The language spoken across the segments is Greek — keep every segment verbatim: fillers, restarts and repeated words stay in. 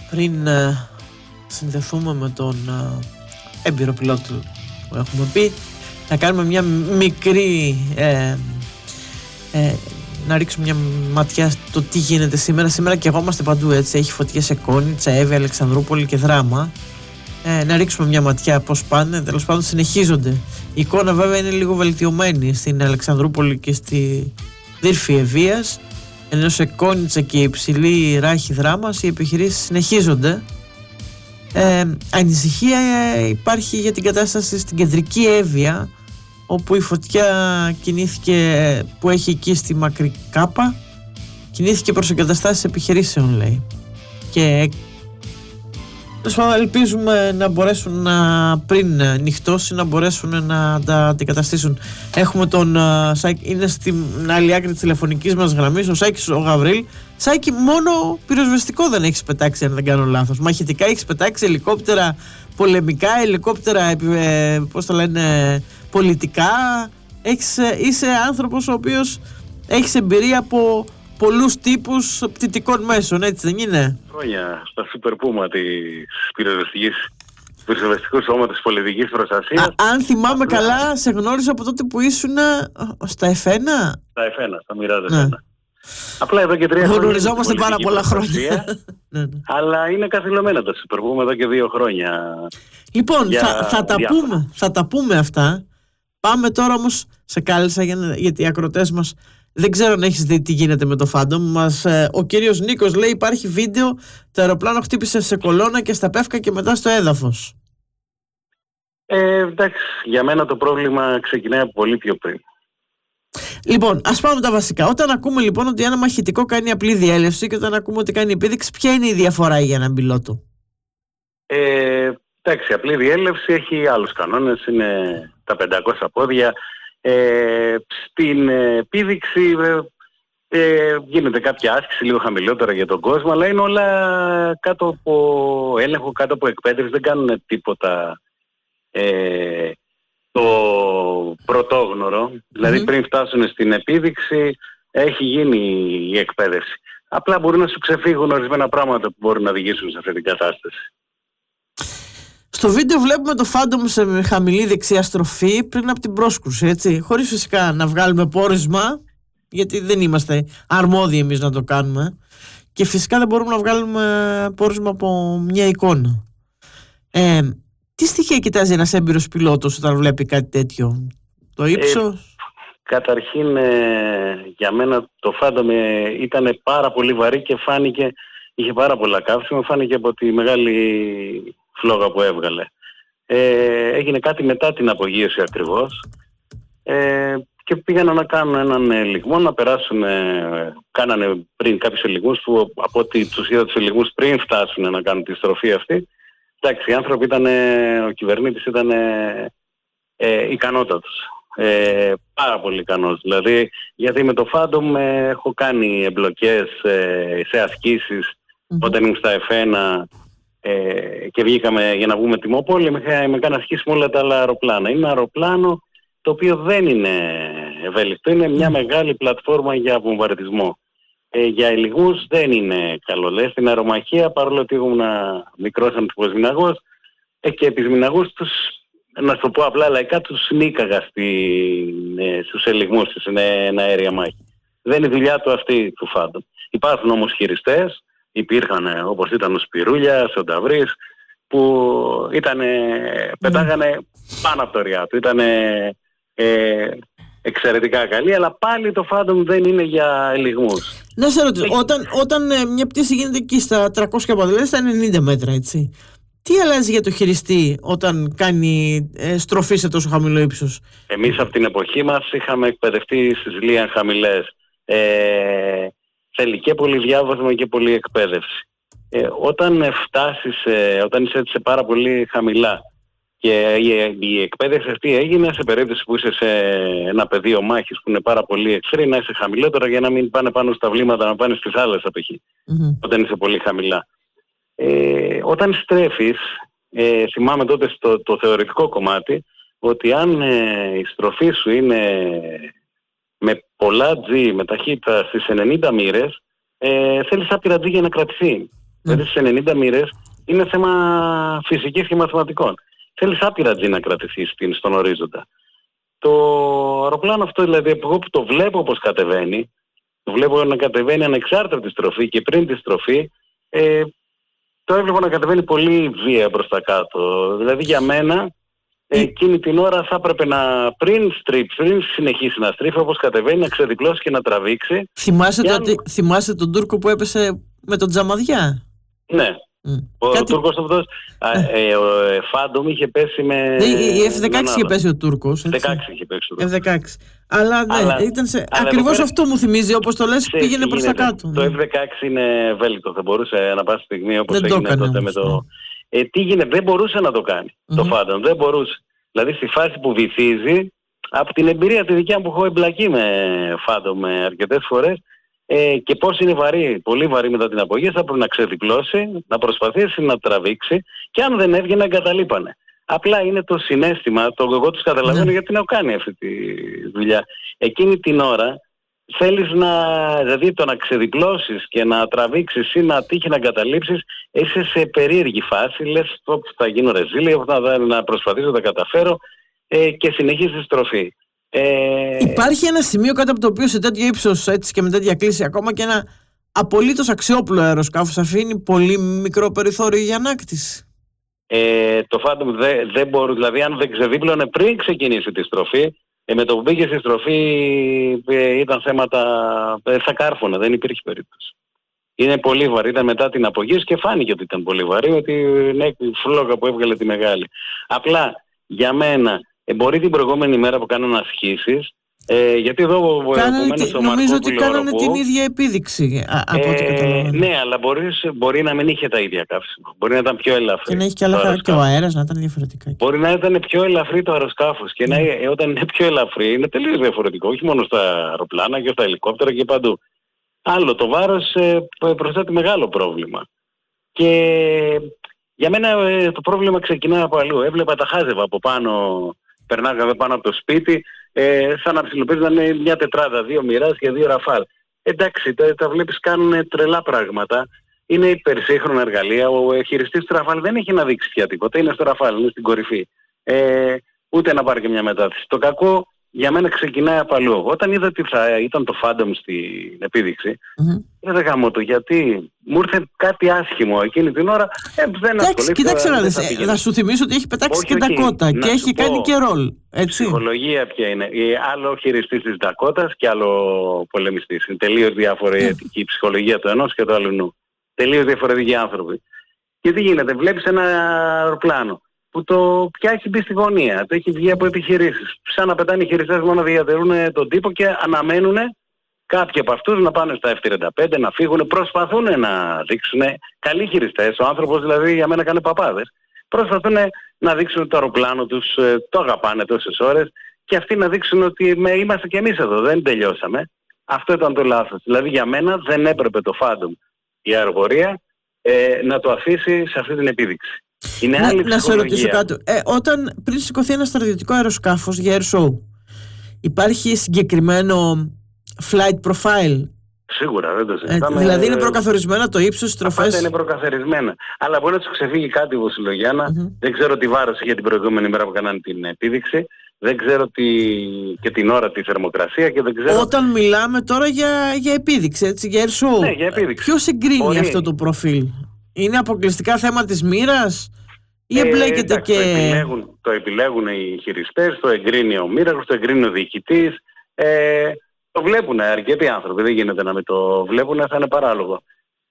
πριν ε, συνδεθούμε με τον ε, έμπειρο πιλότο που έχουμε πει, να κάνουμε μια μικρή ε, ε, να ρίξουμε μια ματιά στο τι γίνεται σήμερα. Σήμερα και εγώ είμαστε παντού, έτσι. Έχει φωτιές σε Κόνιτσα, Εύη, Αλεξανδρούπολη και Δράμα. Ε, να ρίξουμε μια ματιά πώς πάνε. Τέλος πάντων συνεχίζονται. Η εικόνα βέβαια είναι λίγο βελτιωμένη στην Αλεξανδρούπολη και στη Δύρφη Ευβοίας, ενώ σε Κόνιτσα και υψηλή ράχη Δράμας οι επιχειρήσεις συνεχίζονται. Ε, ανησυχία υπάρχει για την κατάσταση στην κεντρική Εύβοια, όπου η φωτιά κινήθηκε, που έχει εκεί στη Μακρύ Κάπα, κινήθηκε προς εγκαταστάσεις επιχειρήσεων, λέει. Και ελπίζουμε να μπορέσουν να, πριν νυχτώσει, να μπορέσουν να τα αντικαταστήσουν. Έχουμε τον Σάκη, είναι στην άλλη άκρη της τηλεφωνικής μας γραμμής, ο Σάκης ο Γαβρίλ. Σάκη, μόνο πυροσβεστικό δεν έχεις πετάξει, αν δεν κάνω λάθος. Μαχητικά έχεις πετάξει, ελικόπτερα πολεμικά, ελικόπτερα ε, πώς το λένε, πολιτικά. Έχεις, είσαι άνθρωπος ο οποίος έχεις εμπειρία από πολλούς τύπους πτυτικών μέσων, έτσι δεν είναι? Χρόνια στα Super Puma της πυροσβεστικής, του πυροσβεστικού σώματος της πολιτικής προστασίας. Α, αν θυμάμαι Απλά... καλά, σε γνώρισα από τότε που ήσουν στα εφ ένα. Στα εφ ένα, στα Μοιράζ εφ ένα. Απλά εδώ και τρία χρόνια. Γνωριζόμαστε πάρα πολλά χρόνια. Αλλά είναι καθυλωμένα τα Super Puma εδώ και δύο χρόνια. Λοιπόν, θα, θα, τα πούμε, θα τα πούμε αυτά. Πάμε τώρα όμως, σε κάλεσα για, γιατί οι ακροτές μας δεν ξέρω αν έχεις δει τι γίνεται με το Phantom μας. Ε, ο κύριος Νίκος λέει υπάρχει βίντεο, το αεροπλάνο χτύπησε σε κολόνα και στα πεύκα και μετά στο έδαφος. Ε, εντάξει, για μένα το πρόβλημα ξεκινάει από πολύ πιο πριν. Λοιπόν, ας πάμε τα βασικά. Όταν ακούμε λοιπόν ότι ένα μαχητικό κάνει απλή διέλευση και όταν ακούμε ότι κάνει επίδειξη, ποια είναι η διαφορά για έναν πιλότο? Ε, εντάξει, απλή διέλευση έχει άλλους κανόνες, είναι τα πεντακόσια πόδια. Ε, στην επίδειξη ε, ε, γίνεται κάποια άσκηση λίγο χαμηλότερα για τον κόσμο, αλλά είναι όλα κάτω από έλεγχο, κάτω από εκπαίδευση, δεν κάνουν τίποτα ε, το πρωτόγνωρο. Mm-hmm. Δηλαδή πριν φτάσουν στην επίδειξη έχει γίνει η εκπαίδευση. Απλά μπορούν να σου ξεφύγουν ορισμένα πράγματα που μπορούν να οδηγήσουν σε αυτή την κατάσταση. Στο βίντεο βλέπουμε το Phantom σε χαμηλή δεξιά στροφή πριν από την πρόσκρουση, έτσι, χωρίς φυσικά να βγάλουμε πόρισμα, γιατί δεν είμαστε αρμόδιοι εμείς να το κάνουμε και φυσικά δεν μπορούμε να βγάλουμε πόρισμα από μια εικόνα. Ε, τι στοιχεία κοιτάζει ένας έμπειρος πιλότος όταν βλέπει κάτι τέτοιο? Το ύψος? Ε, καταρχήν ε, για μένα το Phantom ε, ήταν πάρα πολύ βαρύ και φάνηκε, είχε πάρα πολλά καύσιμα, φάνηκε από τη μεγάλη φλόγα που έβγαλε. Ε, έγινε κάτι μετά την απογείωση ακριβώς ε, και πήγαν να κάνουν έναν ελιγμό, να περάσουν, ε, κάνανε πριν κάποιους ελιγμούς που από ό,τι τους είδα τους ελιγμούς πριν φτάσουν να κάνουν τη στροφή αυτή. Εντάξει, οι άνθρωποι ήταν, ο κυβερνήτης ήταν ε, ε, ικανότατος, ε, πάρα πολύ ικανός. Δηλαδή, γιατί με το Phantom ε, έχω κάνει εμπλοκές ε, σε ασκήσεις mm-hmm. όταν ήμουν στα εφ ένα Ε, και βγήκαμε για να βγούμε Τιμόπολη, με, με κάνα σχέση με όλα τα άλλα αεροπλάνα. Είναι ένα αεροπλάνο το οποίο δεν είναι ευέλικτο, είναι μια μεγάλη πλατφόρμα για βομβαρδισμό. Ε, για ελιγμούς δεν είναι καλό. Λέει, στην αερομαχία, παρόλο ότι ήμουν μικρός αντιποσμηναγός ε, και επισμηναγούς τους, να σου το πω απλά λαϊκά, τους νίκαγα στη, ε, στους ελιγμούς της, είναι ένα αέρια μάχη. Δεν είναι η δουλειά του αυτή του Phantom. Υπάρχουν όμως χειριστές, υπήρχαν όπως ήταν ο Σπυρούλιας, ο Νταβρής, που ήτανε, mm. πετάγανε πάνω από το ριά του, ήταν ε, εξαιρετικά καλή, αλλά πάλι το Phantom δεν είναι για ελιγμούς. Να σε ρωτήσω, όταν, όταν ε, μια πτήση γίνεται εκεί στα τριακόσια πόδια, δηλαδή στα ενενήντα μέτρα, έτσι, τι αλλάζει για το χειριστή όταν κάνει ε, στροφή σε τόσο χαμηλό ύψος? Εμείς από την εποχή μας είχαμε εκπαιδευτεί στις Λίαν χαμηλές. Ε, θέλει και πολύ διάβασμα και πολύ εκπαίδευση. Ε, όταν φτάσεις, ε, όταν είσαι σε πάρα πολύ χαμηλά και η, η εκπαίδευση αυτή έγινε σε περίπτωση που είσαι σε ένα πεδίο μάχης που είναι πάρα πολύ εχθροί, να είσαι χαμηλότερα για να μην πάνε πάνω στα βλήματα, να πάνε στη θάλασσα π.χ. Mm-hmm. Όταν είσαι πολύ χαμηλά. Ε, όταν στρέφεις, ε, θυμάμαι τότε στο το θεωρητικό κομμάτι, ότι αν ε, η στροφή σου είναι με πολλά G, με ταχύτητα στις ενενήντα μοίρες, ε, θέλεις άπειρα G για να κρατηθεί. Δηλαδή στις ενενήντα μοίρες είναι θέμα φυσικής και μαθηματικών. Θέλεις άπειρα τζι να κρατηθείς στον ορίζοντα. Το αεροπλάνο αυτό, δηλαδή, εγώ που το βλέπω πως κατεβαίνει, το βλέπω να κατεβαίνει ανεξάρτητα από τη στροφή και πριν τη στροφή, ε, το έβλεπα να κατεβαίνει πολύ βία προς τα κάτω. Δηλαδή για μένα εκείνη την ώρα θα έπρεπε να πριν στρίψει, πριν συνεχίσει να στρίφει όπως κατεβαίνει, να ξεδιπλώσει και να τραβήξει. Θυμάσαι, το, αν... θυμάσαι τον Τούρκο που έπεσε με τον Τζαμαδιά? Ναι. Mm. Ο Κάτι... Τούρκος αυτός, ε. ε, ο Φάντομ είχε πέσει με... Η εφ δεκαέξι είχε πέσει ο Τούρκος. εφ δεκαέξι είχε πέσει ο Τούρκος. εφ δεκαέξι. Αλλά, ναι, αλλά ήταν σε... αλλά ακριβώς πέρα... αυτό μου θυμίζει, όπως το λες, πήγαινε προς τα κάτω. Το εφ δεκαέξι είναι ευέλικτο, θα μπορούσε να πάει στιγμή όπως δεν έγινε τότε με το... Ε, τι γίνεται, δεν μπορούσε να το κάνει mm-hmm. το Φάντομ, δεν μπορούσε. Δηλαδή στη φάση που βυθίζει, από την εμπειρία τη δικιά μου που έχω εμπλακεί με Φάντομ αρκετές φορές, ε, και πώς είναι βαρύ, πολύ βαρύ μετά την απογεία, θα πρέπει να ξεδιπλώσει, να προσπαθήσει να τραβήξει και αν δεν έβγαινε εγκαταλείπανε. Απλά είναι το συναίσθημα, το εγώ τους καταλαβαίνω mm. γιατί την έχω κάνει αυτή τη δουλειά. Εκείνη την ώρα θέλεις να, δηλαδή το να ξεδιπλώσεις και να τραβήξεις ή να τύχει να εγκαταλείψεις, είσαι σε περίεργη φάση, λες θα γίνω ρεζίλιο, θα να προσπαθήσω να τα καταφέρω ε, και συνεχίζεις τη στροφή. Ε... Υπάρχει ένα σημείο κάτω από το οποίο σε τέτοιο ύψος, έτσι και με τέτοια κλίση, ακόμα και ένα απολύτως αξιόπλο αεροσκάφος αφήνει πολύ μικρό περιθώριο για ανάκτηση. Ε, το Phantom δεν δε μπορεί, δηλαδή αν δεν ξεδίπλωνε πριν ξεκινήσει τη στροφή, ε, με το που μπήκε στη στροφή ε, ήταν θέματα, ε, θα κάρφωνε, δεν υπήρχε περίπτωση. Είναι πολύ βαρύ, ήταν μετά την απογείωση και φάνηκε ότι ήταν πολύ βαρύ, ότι είναι η φλόγα που έβγαλε τη μεγάλη. Απλά για μένα, ε, μπορεί την προηγούμενη μέρα που κάνανε ασχήσεις, Ε, γιατί εδώ κάνανε, νομίζω Μαρκόπουλο, ότι κάνανε την ίδια επίδειξη α, από ε, ό,τι καταλαβαίνω. Ναι, αλλά μπορεί, μπορεί να μην είχε τα ίδια καύσιμα. Μπορεί να ήταν πιο ελαφρύ. Και να έχει και, άλλα, και ο αέρας να ήταν διαφορετικά. Μπορεί να ήταν πιο ελαφρύ το αεροσκάφος. Και mm. να, ε, όταν είναι πιο ελαφρύ είναι τελείως διαφορετικό. Όχι μόνο στα αεροπλάνα και στα ελικόπτερα και παντού. Άλλο, το βάρος ε, προσθέτει μεγάλο πρόβλημα. Και για μένα ε, το πρόβλημα ξεκινάει από αλλού. Έβλεπα τα χάζευα από πάνω, περνάγαμε πάνω από το σπίτι. Ε, σαν να ψιλοπαίζανε μια τετράδα, δύο μοιράς και δύο ραφάλ. Εντάξει, τα, τα βλέπεις κάνουν τρελά πράγματα. Είναι υπερσύγχρονα εργαλεία. Ο χειριστής του ραφάλ δεν έχει να δείξει πια τίποτα. Είναι στο ραφάλ, είναι στην κορυφή. Ε, ούτε να πάρει και μια μετάθεση. Το κακό για μένα ξεκινάει από αλλού. Όταν είδα ότι θα ήταν το Phantom στην επίδειξη, mm-hmm. είδα γάμο το γιατί μου ήρθε κάτι άσχημο εκείνη την ώρα. Ε, δεν ασχολήθηκα. Κοίταξε να δεις, ε, θα σου θυμίσω ότι έχει πετάξει όχι, και Ντακότα και έχει πω, κάνει και ρολ. Έτσι. Ψυχολογία ποια είναι. Άλλο χειριστής της Ντακότας και άλλο πολεμιστής. Είναι τελείως διαφορετική η ψυχολογία του ενός και του άλλου. Τελείως διαφορετικοί άνθρωποι. Και τι γίνεται, βλέπεις ένα αεροπλάνο που το πια έχει μπει στη γωνία, το έχει βγει από επιχειρήσεις. Σαν να πετάνε οι χειριστές μόνο να διατηρούν τον τύπο και αναμένουν κάποιοι από αυτούς να πάνε στα εφ τριάντα πέντε, να φύγουν, προσπαθούν να δείξουν, καλοί χειριστές, ο άνθρωπος δηλαδή για μένα κάνει παπάδες, προσπαθούν να δείξουν το αεροπλάνο τους, το αγαπάνε τόσες ώρες και αυτοί να δείξουν ότι με, είμαστε κι εμείς εδώ, δεν τελειώσαμε. Αυτό ήταν το λάθος. Δηλαδή για μένα δεν έπρεπε το Phantom, η αεροπορία, ε, να το αφήσει σε αυτή την επίδειξη. Είναι να, άλλη να σε ρωτήσω κάτι. Ε, όταν πριν σηκωθεί ένα στρατιωτικό αεροσκάφος για air show, υπάρχει συγκεκριμένο flight profile? Σίγουρα, δεν το συζητάμε. Ε, δηλαδή είναι προκαθορισμένα το ύψος, οι στροφές. Αυτά είναι προκαθορισμένα. Αλλά μπορεί να τους ξεφύγει κάτι, Βασιλογιάννα. Mm-hmm. Δεν ξέρω τι βάρος είχε την προηγούμενη μέρα που κάνανε την επίδειξη. Δεν ξέρω τι... και την ώρα τη θερμοκρασία και δεν ξέρω... Όταν μιλάμε τώρα για, για επίδειξη, έτσι, για air show. Ναι, για επίδειξη. Ποιος εγκρίνει μπορεί... αυτό το προφίλ? Είναι αποκλειστικά θέμα της μοίρας ή εμπλέκεται ε, και... Το επιλέγουν, το επιλέγουν οι χειριστές, το εγκρίνει ο μοίραγος, το εγκρίνει ο διοικητής. Ε, το βλέπουν αρκετοί άνθρωποι, δεν γίνεται να μην το βλέπουν, θα είναι παράλογο.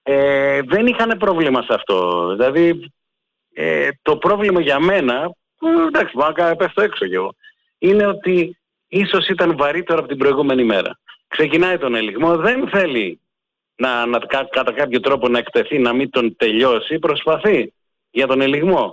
Ε, δεν είχαν πρόβλημα σε αυτό. Δηλαδή, ε, το πρόβλημα για μένα, εντάξει, μπορώ να πέφτω έξω κι εγώ, είναι ότι ίσως ήταν βαρύτερο από την προηγούμενη μέρα. Ξεκινάει τον ελιγμό, δεν θέλει να, να κατά κάποιο τρόπο να εκτεθεί, να μην τον τελειώσει, προσπαθεί για τον ελιγμό.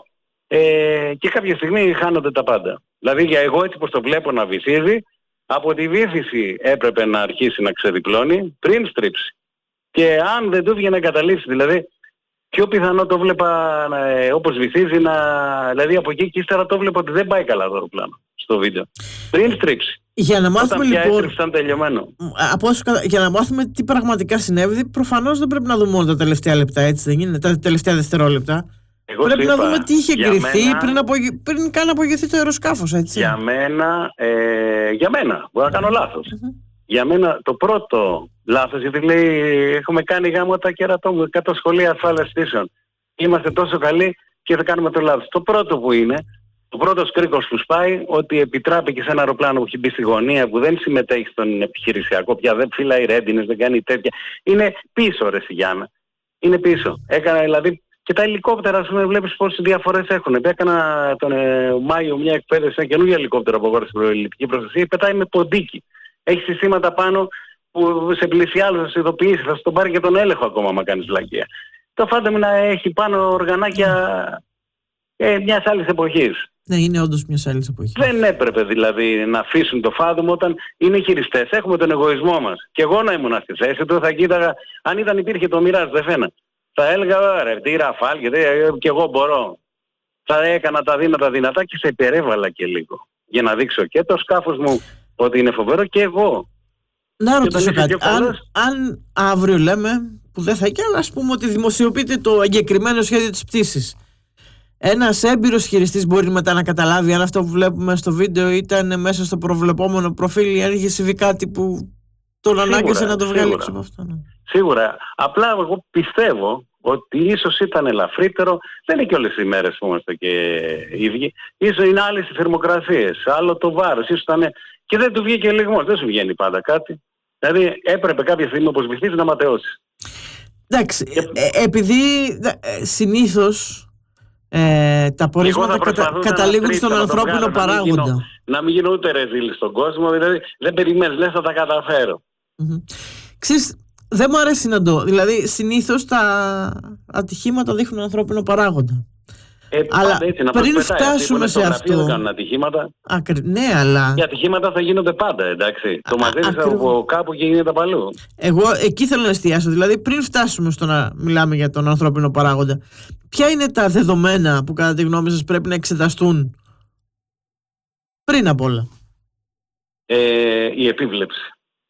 Ε, και κάποια στιγμή χάνονται τα πάντα. Δηλαδή για εγώ έτσι πως το βλέπω να βυθίζει, από τη βύθιση έπρεπε να αρχίσει να ξεδιπλώνει πριν στρίψει. Και αν δεν του βγει να καταλήψει, δηλαδή Πιο πιθανό το βλέπα ε, όπως βυθίζει να. Δηλαδή από εκεί και ύστερα το βλέπα ότι δεν πάει καλά το αεροπλάνο στο βίντεο. Πριν στρίψει. Για να μάθουμε Όταν λοιπόν. Πια ήταν τελειωμένο. Από όσο, για να μάθουμε τι πραγματικά συνέβη, προφανώς δεν πρέπει να δούμε μόνο τα τελευταία λεπτά, έτσι δεν είναι, τα τελευταία δευτερόλεπτα. Εγώ πρέπει είπα, να δούμε τι είχε εγκριθεί μένα, πριν, απογε... πριν καν απογευθεί το αεροσκάφος, έτσι. Για μένα, ε, για μένα, μπορώ να κάνω λάθος. Mm-hmm. Για μένα το πρώτο λάθος, γιατί λέει έχουμε κάνει γάμματα κερατόμου, κάτω σχολεία ασφάλειας πτήσεων. Είμαστε τόσο καλοί και θα κάνουμε το λάθος. Το πρώτο που είναι, το πρώτο κρίκος που σπάει, ότι επιτράπηκε σε ένα αεροπλάνο που έχει μπει στη γωνία, που δεν συμμετέχει στον επιχειρησιακό πια, δεν φυλάει ρέντινες, δεν κάνει τέτοια. Είναι πίσω, ρε Σιγιάννα. Είναι πίσω. Έκανα δηλαδή. Και τα ελικόπτερα, ας πούμε, βλέπεις πόσες διαφορές έχουν. Έκανα τον ε, Μάιο μια εκπαίδευση, ένα καινούργιο ελικόπτερο από αγόρασε στην προληπτική προστασία, πετάει με ποντίκι. Έχει συστήματα πάνω που σε πλησιάζει, θα σε ειδοποιήσει, θα σου τον πάρει και τον έλεγχο ακόμα, άμα κάνεις βλακεία. Το φάνταμε να έχει πάνω οργανάκια ε, μιας άλλης εποχής. Ναι, είναι όντως μιας άλλης εποχής. Δεν έπρεπε δηλαδή να αφήσουν το φάντομο όταν είναι χειριστές. Έχουμε τον εγωισμό μας. Και εγώ να ήμουν στη θέση του, θα κοίταγα, αν ήταν υπήρχε το Μιράζ, δεν φαίνεται. Θα έλεγα ρε τι Ραφάλ και, και εγώ μπορώ. Θα έκανα τα δύνατα δυνατά και σε υπερέβαλα και λίγο. Για να δείξω και το σκάφος μου ότι είναι φοβερό και εγώ. Να ρωτήσω κάτι. Αν, αν αύριο λέμε, που δεν θα έχει, αλλά ας πούμε ότι δημοσιοποιείται το εγκεκριμένο σχέδιο της πτήσης. Ένας έμπειρος χειριστής μπορεί μετά να καταλάβει αν αυτό που βλέπουμε στο βίντεο ήταν μέσα στο προβλεπόμενο προφίλ ή αν είχε συμβεί κάτι που τον ανάγκασε να το βγάλει έξω από αυτό. Ναι. Σίγουρα. Απλά εγώ πιστεύω ότι ίσως ήταν ελαφρύτερο. Δεν είναι και όλες οι μέρες που είμαστε και ίδιοι. Ίσως είναι άλλες οι θερμοκρασίες, άλλο το βάρος. Ίσως ήταν. Και δεν του βγήκε λιγμός. Δεν σου βγαίνει πάντα κάτι. Δηλαδή έπρεπε κάποια στιγμή όπως βυθείς να ματαιώσεις. Εντάξει. Και... Ε, επειδή ε, συνήθως ε, τα πορίσματα κατα... καταλήγουν στον ανθρώπινο παράγοντα. Να μην, γίνω, να μην γίνω ούτε ρεζίλη στον κόσμο. Δηλαδή δεν περιμένεις, λες θα τα καταφέρω. Mm-hmm. Ξέρεις, δεν μου αρέσει να το. Δηλαδή, συνήθως τα ατυχήματα δείχνουν ανθρώπινο παράγοντα. Ε, αλλά έτσι, να πριν φτάσουμε σε αυτό. Δεν κάνουν ατυχήματα. Ακρι... Ναι, αλλά. Οι ατυχήματα θα γίνονται πάντα, εντάξει. Α, το μαζεύεις από κάπου και γίνεται από αλλού. Εγώ εκεί θέλω να εστιάσω. Δηλαδή, πριν φτάσουμε στο να μιλάμε για τον ανθρώπινο παράγοντα, ποια είναι τα δεδομένα που κατά τη γνώμη σας πρέπει να εξεταστούν πριν απ' όλα? Ε, η επίβλεψη.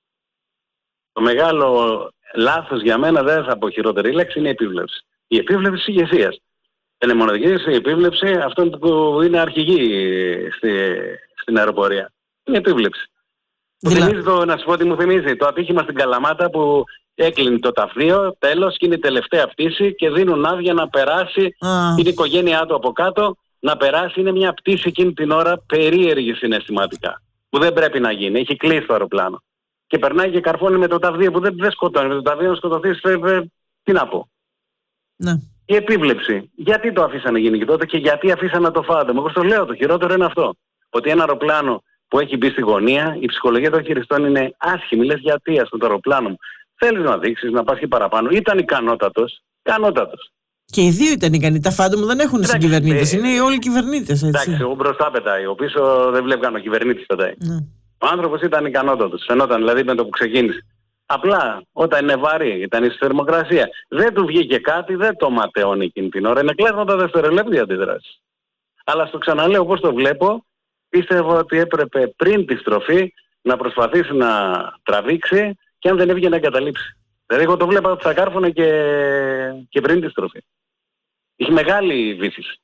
Το μεγάλο λάθος για μένα, δεν θα πω χειρότερη λέξη, είναι η επίβλεψη. Η επίβλεψη της ηγεσίας. Είναι μοναδική η επίβλεψη αυτών που είναι αρχηγοί στη, στην αεροπορία. Είναι επίβλεψη. Δηλα... Θυμίζει το, να σου πω τι μου θυμίζει. Το ατύχημα στην Καλαμάτα που έκλεινε το ταφείο, τέλος, και είναι η τελευταία πτήση και δίνουν άδεια να περάσει ah. την οικογένειά του από κάτω, να περάσει. Είναι μια πτήση εκείνη την ώρα περίεργη συναισθηματικά. Που δεν πρέπει να γίνει. Έχει κλείσει το αεροπλάνο. Και περνάει και καρφώνει με το ταυδίο που δεν, δεν σκοτώνει. Με το ταυδίο να σκοτωθείς, ε, ε, τι να πω. Ναι. Η επίβλεψη. Γιατί το αφήσανε να γίνει και τότε και γιατί αφήσανε να το φάντομο. Εγώ στο λέω, το χειρότερο είναι αυτό. Ότι ένα αεροπλάνο που έχει μπει στη γωνία, η ψυχολογία των χειριστών είναι άσχημη. Λες γιατί, ας πούμε, το αεροπλάνο μου. Θέλεις να δείξεις, να πας και παραπάνω. Ήταν ικανότατος. Ικανότατος. Και οι δύο ήταν ικανοί. Τα φάντομο δεν έχουν συγκυβερνήτες. Ε, είναι όλοι οι κυβερνήτες. Εντάξει, εγώ μπροστά πετάει. Ο πίσω δεν βλέπει καν ο κυβερνήτης πετάει. Ναι. Ο άνθρωπος ήταν ικανότατος. Φαινόταν δηλαδή με το που ξεκίνησε. Απλά όταν είναι βαρύ, ήταν η θερμοκρασία. Δεν του βγήκε κάτι, δεν το ματαιώνει εκείνη την ώρα. Είναι κλάσματα δευτερολέπτια αντιδράσεις. Αλλά στο ξαναλέω, όπως το βλέπω, πίστευα ότι έπρεπε πριν τη στροφή να προσπαθήσει να τραβήξει και αν δεν έβγαινε να εγκαταλείψει. Δηλαδή, εγώ το βλέπα ότι θα κάρφωνε και, και πριν τη στροφή. Είχε μεγάλη βύθιση.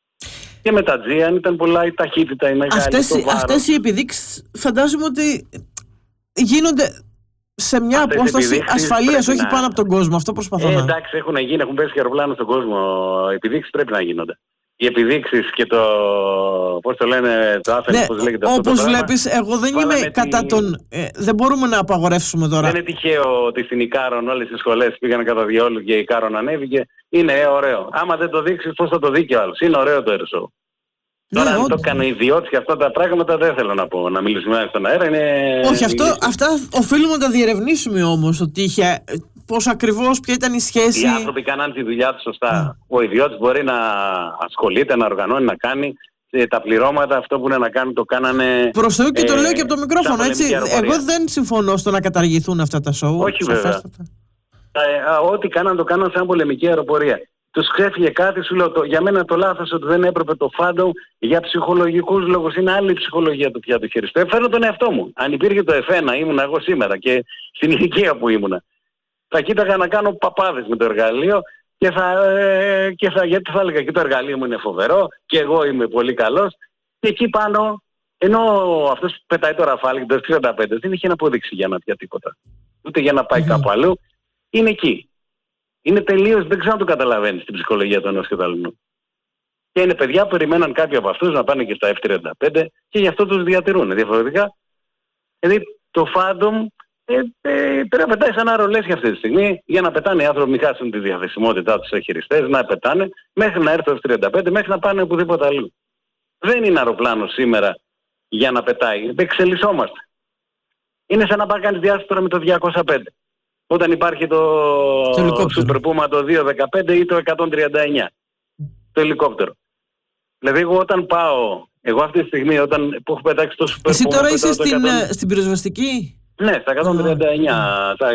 Και με τα τζι, αν ήταν πολλά η ταχύτητα, η μεγάλη. Αυτές, αυτές οι επιδείξεις φαντάζομαι ότι γίνονται σε μια αυτές απόσταση ασφαλείας, όχι να... πάνω από τον κόσμο. Αυτό προσπαθώ ε, να... εντάξει, έχουν γίνει, έχουν πέσει και αεροπλάνα στον κόσμο. Οι επιδείξεις πρέπει να γίνονται. Οι επιδείξεις και το, πώς το λένε, το άφελο, ναι, πώς λέγεται αυτό όπως το βλέπεις, εγώ δεν είμαι τη... κατά τον... Ε, δεν μπορούμε να απαγορεύσουμε τώρα. Δεν είναι τυχαίο ότι στην Ικάρον όλες οι σχολές πήγαν κατά διόλου και η Ικάρον ανέβηκε. Είναι ε, ωραίο. Άμα δεν το δείξεις, πώς θα το δει κι ο άλλος. Είναι ωραίο το air show. Ναι, τώρα, αν το έκανε ιδιώτης και αυτά τα πράγματα, δεν θέλω να πω, να μιλήσουμε στον αέρα. Είναι... Όχι, αυτό, αυτά οφείλουμε να τα διερευνήσουμε όμως. Ότι είχε, πώς ακριβώς, ποια ήταν η σχέση. Οι άνθρωποι κάναν τη δουλειά τους σωστά. Yeah. Ο ιδιώτης μπορεί να ασχολείται, να οργανώνει, να κάνει. Τα πληρώματα, αυτό που είναι να κάνουν, το κάνανε. Προς Θεού και ε, το λέω και από το μικρόφωνο, έτσι. Εγώ δεν συμφωνώ στο να καταργηθούν αυτά τα σοου. Όχι, βέβαια. Ε, ό,τι κάναν, το κάναν σαν πολεμική αεροπορία. τους ξέφυγε κάτι, σου λέω, το, για μένα το λάθος ότι δεν έπρεπε το Phantom για ψυχολογικούς λόγους. Είναι άλλη ψυχολογία του πια του χειριστή. Φέρνω τον εαυτό μου. Αν υπήρχε το εφ ένα, ήμουνα εγώ σήμερα και στην ηλικία που ήμουνα, θα κοίταγα να κάνω παπάδες με το εργαλείο και θα, ε, και θα, γιατί θα έλεγα και το εργαλείο μου είναι φοβερό και εγώ είμαι πολύ καλός. Και εκεί πάνω, ενώ αυτός που πετάει το ραφάλι το τριάντα πέντε δεν είχε να αποδείξει για να πια τίποτα. Ούτε για να πάει mm-hmm. κάπου αλλού. Είναι εκεί. Είναι τελείως, δεν ξέρω αν το καταλαβαίνεις την ψυχολογία του ενός και του άλλου. Και είναι παιδιά που περιμέναν κάποιοι από αυτούς να πάνε και στα εφ τριάντα πέντε και γι' αυτό τους διατηρούν. Διαφορετικά, δηλαδή το Phantom ε, ε, πρέπει να πετάει σαν αερολές για αυτή τη στιγμή για να πετάνε οι άνθρωποι, μην χάσουν τη διαθεσιμότητά τους σε χειριστές, να πετάνε μέχρι να έρθει το εφ τριάντα πέντε, μέχρι να πάνε οπουδήποτε αλλού. Δεν είναι αεροπλάνο σήμερα για να πετάει. Δεν εξελισσόμαστε. Είναι σαν να πάει κανείς διάσταση τώρα με το διακόσια πέντε. Όταν υπάρχει το, το Super Puma το διακόσια δεκαπέντε ή το εκατόν τριάντα εννιά. Το ελικόπτερο. Δηλαδή εγώ όταν πάω, εγώ αυτή τη στιγμή όταν που έχω πετάξει το Super Puma... Εσύ τώρα είσαι στην, εκατό... στην πυροσβεστική? Ναι, στα εκατόν τριάντα εννιά. Oh. Τα,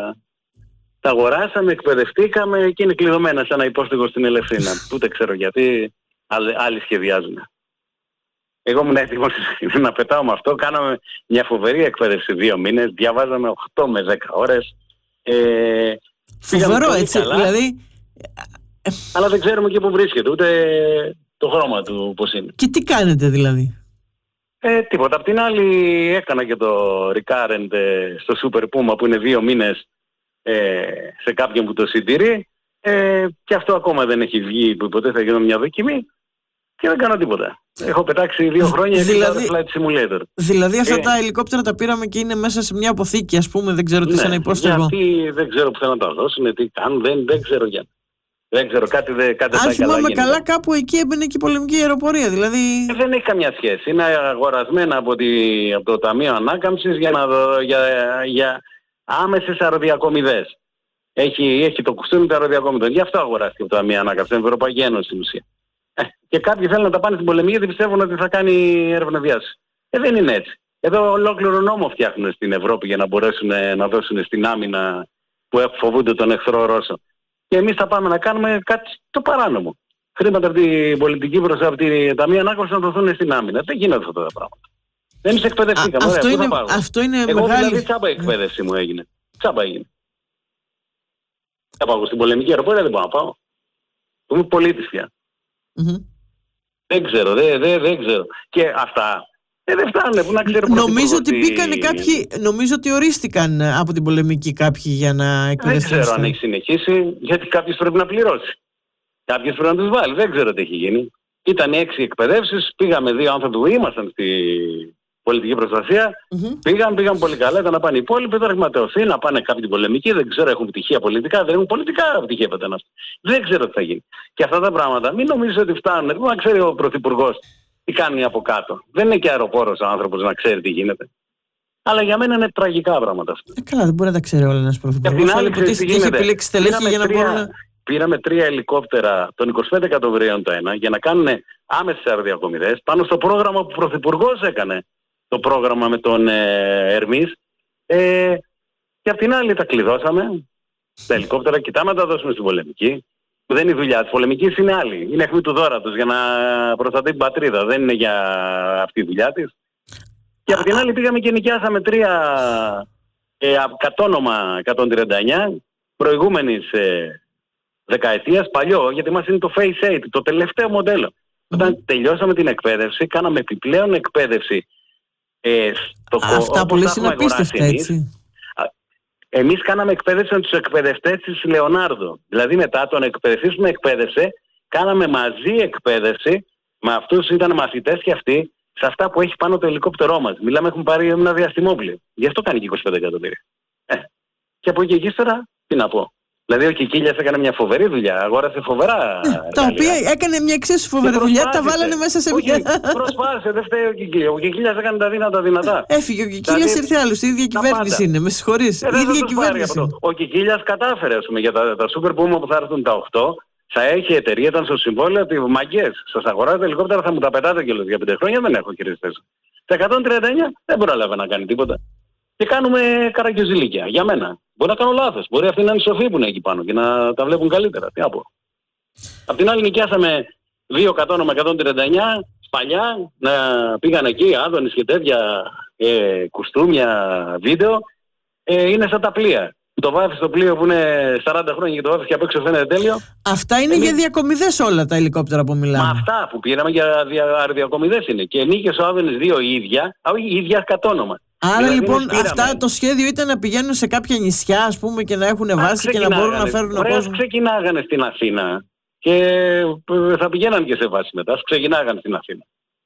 τα αγοράσαμε, εκπαιδευτήκαμε και είναι κλειδωμένα σαν ένα υπόστηγο στην Ελευθερία. Ούτε ξέρω γιατί, άλλοι, άλλοι σχεδιάζουν. Εγώ ήμουν έτοιμος να πετάω με αυτό. Κάναμε μια φοβερή εκπαίδευση δύο μήνες. Διαβάζαμε οκτώ με δέκα ώρες. Ε, Φοβερό έτσι, καλά, δηλαδή. Αλλά δεν ξέρουμε και πού βρίσκεται, ούτε το χρώμα του πώς είναι. Και τι κάνετε δηλαδή? Ε, τίποτα. Απ' την άλλη έκανα και το recurrent ε, στο Super Puma που είναι δύο μήνες ε, σε κάποιον που το συντηρεί. Ε, και αυτό ακόμα δεν έχει βγει, που ποτέ θα γίνω μια δοκιμή. Και δεν κάνω τίποτα. Έχω πετάξει δύο χρόνια δηλαδή, flight simulator. Δηλαδή αυτά ε, τα ελικόπτερα τα πήραμε και είναι μέσα σε μια αποθήκη, ας πούμε, δεν ξέρω τι, ναι, σαν υπόστεγο. Γιατί δεν ξέρω που θα να τα δώσουν, τι κάνουν, δεν, δεν ξέρω γιατί. Δεν ξέρω, κάτι δεν κάτι Αν θυμάμαι καλά, καλά, κάπου εκεί έμπαινε και η πολεμική αεροπορία, δηλαδή... Ε, δεν έχει καμιά σχέση. Είναι αγορασμένα από, τη, από το Ταμείο Ανάκαμψης για, να, για, για άμεσες αεροδιακομιδές. Έχει, έχει το κουστούμι των αεροδιακομιδών. Γι' αυτό αγοράστηκε από το Ταμείο Ανάκαμψης, στην Ευρωπαϊκή Ένωση στην ουσία. Και κάποιοι θέλουν να τα πάνε στην πολεμική γιατί πιστεύουν ότι θα κάνει έρευνα διάσωση. Ε, δεν είναι έτσι. Εδώ ολόκληρο νόμο φτιάχνουν στην Ευρώπη για να μπορέσουν να δώσουν στην άμυνα που φοβούνται τον εχθρό Ρώσο. Και εμείς θα πάμε να κάνουμε κάτι το παράνομο. Χρήματα από την πολιτική μπροστά από την Ταμεία Ανάκαμψης να δοθούν στην άμυνα. Δεν γίνονται αυτά τα πράγματα. Δεν σε εκπαιδευτήκαμε. Αυτό, είναι, αυτό είναι Εγώ μεγάλη... δηλαδή τσάμπα η εκπαίδευση μου έγινε. Τσάμπα έγινε. Θα πάω στην πολεμική αεροπορία, δεν πάω να πάω. Είμαι πολίτης πια. Mm-hmm. Δεν ξέρω, δεν, δεν, δεν ξέρω. Και αυτά ε, δεν φτάνουν. Που να ξέρω νομίζω ότι μπήκανε κάποιοι, νομίζω ότι ορίστηκαν από την πολεμική κάποιοι για να εκπαιδευτούν. Δεν ξέρω αν έχει συνεχίσει, γιατί κάποιος πρέπει να πληρώσει. Κάποιος πρέπει να τους βάλει. Δεν ξέρω τι έχει γίνει. Ήταν έξι εκπαιδεύσεις, πήγαμε δύο άνθρωποι που ήμασταν στη πολιτική προστασία. Mm-hmm. Πήγαν, πήγαν πολύ καλά, ήταν να πάνε οι υπόλοιποι, τώρα έχουν ματαιωθεί, να πάνε κάποιοι την πολεμική, δεν ξέρω, έχουν πτυχία πολιτικά, δεν έχουν πολιτικά πτυχία πετανάς. Δεν ξέρω τι θα γίνει. Και αυτά τα πράγματα, μην νομίζετε ότι φτάνουν. Δεν να ξέρει ο Πρωθυπουργός τι κάνει από κάτω. Δεν είναι και αεροπόρος ο άνθρωπος να ξέρει τι γίνεται. Αλλά για μένα είναι τραγικά πράγματα αυτά. Ε, καλά, δεν μπορεί να τα ξέρει όλα ένας Πρωθυπουργός. Αλλά υποτίθεται έχει επιλέξει στελέχη για να μπορούν να... Πήραμε τρία ελικόπτερα των είκοσι πέντε εκατομμυρίων το ένα για να κάνουν άμεσες αεροδιακομιδές πάνω στο πρόγραμμα που ο Πρωθυπουργός έκανε. Το πρόγραμμα με τον ε, Ερμής. Ε, και απ' την άλλη τα κλειδώσαμε. Τα ελικόπτερα κοιτάμε να τα δώσουμε στην πολεμική. Που δεν είναι η δουλειά της πολεμικής, είναι άλλη. Είναι αιχμή του δώρα τους για να προστατεύει την πατρίδα. Δεν είναι για αυτή η δουλειά της. Και απ' την άλλη πήγαμε και νοικιάσαμε τρία ε, κατόνομα εκατόν τριάντα εννιά προηγούμενης ε, δεκαετίας, παλιό, γιατί μας είναι το Face eight, το τελευταίο μοντέλο. Mm. Όταν τελειώσαμε την εκπαίδευση, κάναμε επιπλέον εκπαίδευση. Ε, στο Αυτά που λες είναι απίστευτα, έτσι. Εμείς κάναμε εκπαίδευση με τους εκπαιδευτές της Λεωνάρδο. Δηλαδή μετά τον εκπαιδευτή που με εκπαίδευσε, κάναμε μαζί εκπαίδευση με αυτούς, ήταν μαθητές και αυτοί, σε αυτά που έχει πάνω το ελικόπτερό μας. Μιλάμε, έχουμε πάρει ένα διαστημόπλαιο. Γι' αυτό κάνει και είκοσι πέντε εκατομμύρια. Ε. Και από εκεί και ύστερα, τι να πω. Δηλαδή ο Κικίλιας έκανε μια φοβερή δουλειά, αγόρασε φοβερά. Ναι, τα οποία έκανε μια εξίσου φοβερή δουλειά, τα βάλανε μέσα σε μια. Όχι, προσπάθησε, δεν φταίει ο Κικίλιας. Ο Κικίλιας έκανε τα δύνατα δυνατά. Έφυγε ο Κικίλιας, ήρθε άλλος. Η ίδια κυβέρνηση είναι, με συγχωρείς. Η ίδια κυβέρνηση. Ο Κικίλιας κατάφερε, ας πούμε, για τα, τα Super Puma που θα έρθουν τα οκτώ. Θα έχει η εταιρεία, ήταν στο συμβόλαιο ότι μαγκές, σας αγοράζετε ελικόπτερα, θα μου τα πετάτε κιόλας για πέντε χρόνια, δεν έχω χειριστές. Τα εκατόν τριάντα εννιά δεν πρόλαβε να κάνει τίποτα. Και κάνουμε καραγκιόζηλικια, για μένα. Μπορεί να κάνω λάθος. Μπορεί αυτοί να είναι σοφοί που είναι εκεί πάνω και να τα βλέπουν καλύτερα. Τι να πω. Απ' την άλλη νοικιάσαμε δύο κατόνομα εκατόν τριάντα εννιά παλιά, να πήγαν εκεί Άδωνης και τέτοια ε, κουστούμια, βίντεο. Ε, είναι σαν τα πλοία. Το βάφει στο πλοίο που είναι σαράντα χρόνια και το βάφει και απ' έξω φαίνεται τέλειο. Αυτά είναι Εμείς... για διακομιδές όλα τα ελικόπτερα που μιλάμε. Μα αυτά που πήραμε για δια... διακομιδές είναι. Και νίκησε ο Άδωνης δύο ίδια, όχι ίδια κατόνομα. Άρα δηλαδή, λοιπόν αυτά το σχέδιο ήταν να πηγαίνουν σε κάποια νησιά, ας πούμε, και να έχουν βάση και να μπορούν να φέρουν κόσμο. Ωραία, ξεκινάγανε στην Αθήνα και θα πηγαίναν και σε βάση μετά. Ξεκινάγανε στην Αθήνα.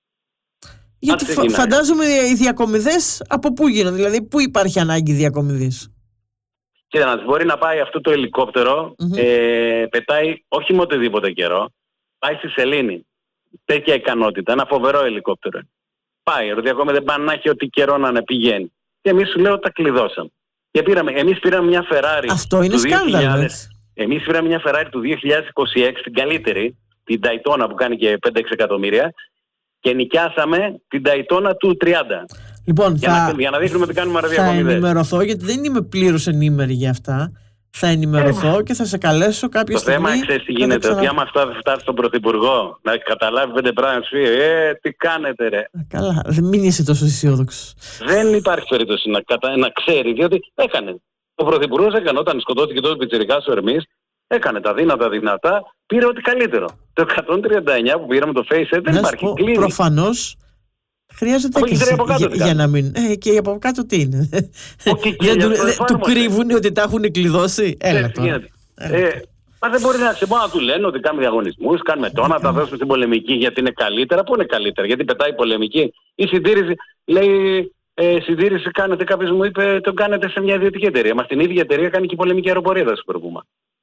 Γιατί φα... φαντάζομαι οι διακομιδές από πού γίνονται, δηλαδή πού υπάρχει ανάγκη διακομιδής. Και να μπορεί να πάει αυτό το ελικόπτερο, mm-hmm. ε, πετάει όχι με οτιδήποτε καιρό, πάει στη Σελήνη. Τέτοια ικανότητα, ένα φοβερό ελικόπτερο. Πάει, ο διακόμιδες δεν πάνε να έχει ό,τι καιρό να πηγαίνει. Και εμείς σου λέω τα κλειδώσαμε. Και πήραμε, εμείς πήραμε μια Ferrari. Αυτό είναι σκάνδαλο. Εμείς πήραμε μια Ferrari του δύο χιλιάδες είκοσι έξι, την καλύτερη, την Daytona που κάνει και πέντε έξι εκατομμύρια, και νοικιάσαμε την Daytona του τριάντα. Λοιπόν, για, θα, να, για να δείχνουμε ότι κάνουμε αεροδιακομιδές. Θα ενημερωθώ, γιατί δεν είμαι πλήρως ενήμερη για αυτά. Θα ενημερωθώ ε, και θα σε καλέσω κάποια το στιγμή. Το θέμα, ξέρεις τι γίνεται, ξανα... ότι άμα αυτό δεν φτάσει στον Πρωθυπουργό να καταλάβει πέντε πράγματα, σου πει, ε, τι κάνετε ρε. Α, καλά, δεν μην είσαι τόσο αισιόδοξος. Δεν υπάρχει περίπτωση να, κατα... να ξέρει, διότι έκανε. Ο Πρωθυπουργός έκανε όταν σκοτώθηκε τότε πιτσιρικάς ο Ερμής, έκανε τα δύνατα δυνατά, πήρε ό,τι καλύτερο. Το εκατόν τριάντα εννιά που πήραμε το FaceApp δεν υπάρχει κλίδι. Προφανώς χρειάζεται και για, για να μην. Ε, και από κάτω τι είναι. Δεν του, του κρύβουν ότι τα έχουν κλειδώσει. Έλα τώρα. Ε, μα δεν μπορεί να ξεπώ να του λένε ότι κάνουμε διαγωνισμούς, κάνουμε το να τα δώσουμε στην πολεμική γιατί είναι καλύτερα. Πού είναι καλύτερα, γιατί πετάει η πολεμική. Η συντήρηση, λέει, ε, συντήρηση κάνετε, κάποιος μου είπε, το κάνετε σε μια ιδιωτική εταιρεία. Μα στην ίδια εταιρεία κάνει και η πολεμική αεροπορία, θα σου προπούμε.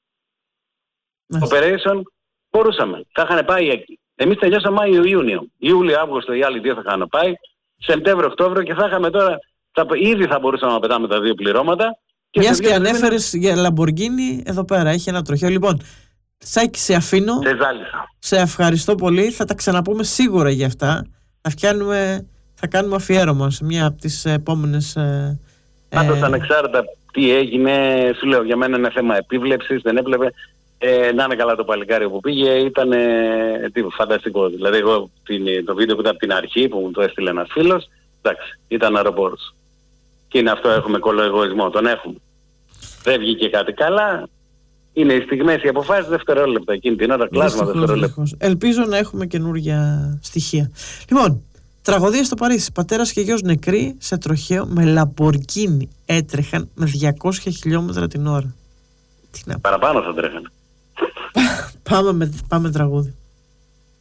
Operation μπορούσαμε. Θα είχαν πάει εκεί. Εμείς τελειώσαμε Μάιο-Ιούνιο. Ιούλιο-Αύγουστο οι άλλοι δύο θα είχαν πάει. Σεπτέμβριο-Οκτώβριο και θα είχαμε τώρα. Θα, ήδη θα μπορούσαμε να πετάμε τα δύο πληρώματα. Μιας και, και ανέφερες για Λαμποργκίνι, εδώ πέρα έχει ένα τροχαίο. Λοιπόν, Σάκη, σε αφήνω. Σε ζάλισα. Σε ευχαριστώ πολύ. Θα τα ξαναπούμε σίγουρα για αυτά. Θα, φτιάνουμε, θα κάνουμε αφιέρωμα σε μια από τις επόμενες. Ε, Πάντως, ε... ανεξάρτητα τι έγινε, σου λέω, για μένα είναι θέμα επίβλεψης. Δεν έβλεπε. Ε, να είναι καλά το παλικάρι που πήγε, ήταν ε, τι, φανταστικό. Δηλαδή, εγώ την, το βίντεο που ήταν από την αρχή που μου το έστειλε ένας φίλος, εντάξει, ήταν αεροπόρος. Και είναι αυτό, έχουμε κολοεγωισμό, τον έχουμε. Δεν βγήκε κάτι καλά. Είναι οι στιγμές, οι αποφάσεις δευτερόλεπτα. Εκείνη την ώρα, κλάσμα δευτερόλεπτα. Ελπίζω να έχουμε καινούργια στοιχεία. Λοιπόν, τραγωδία στο Παρίσι. Πατέρας και γιος νεκροί σε τροχαίο με Λαμποργκίνι. Έτρεχαν με διακόσια χιλιόμετρα την ώρα. Παραπάνω θα τρέχανε. Πάμε με, πάμε τραγούδι.